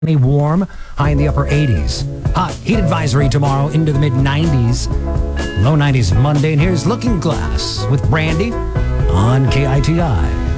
Warm, high in the upper 80s. Hot heat advisory tomorrow into the mid 90s. Low 90s Monday. And here's Looking Glass with Brandy on KITI.